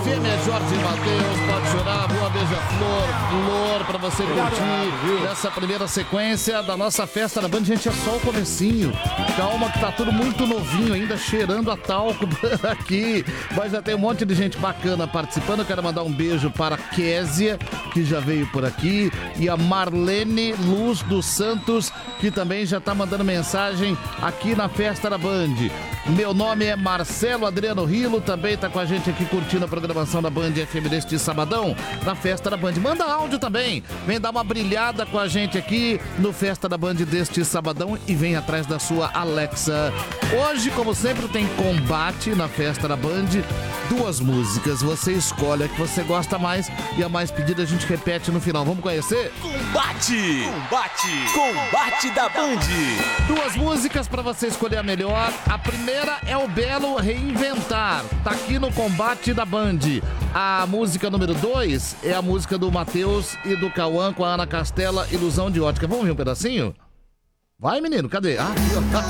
FM é Jorge Matheus, pode chorar, boa beija-flor, flor pra você curtir nessa primeira sequência da nossa festa da Band. Gente, é só o comecinho. Calma que tá tudo muito novinho ainda, cheirando a talco por aqui. Mas já tem um monte de gente bacana participando. Eu quero mandar um beijo para a Késia, que já veio por aqui, e a Marlene Luz dos Santos, que também já tá mandando mensagem aqui na festa da Band. Meu nome é Marcelo Adriano Rilo, também tá com a gente aqui curtindo a programação da Band FM deste sabadão, na Festa da Band. Manda áudio também, vem dar uma brilhada com a gente aqui no Festa da Band deste sabadão e vem atrás da sua Alexa. Hoje, como sempre, tem combate na Festa da Band, 2 músicas, você escolhe a que você gosta mais e a mais pedida a gente repete no final. Vamos conhecer? Combate! Combate da Band! 2 músicas para você escolher a melhor. A primeira é o belo Reinventar, tá aqui no combate da Band. A música número 2 é a música do Matheus e do Cauã com a Ana Castela, Ilusão de Ótica. Vamos ver um pedacinho? Vai, menino, cadê? Ah, aqui, ó.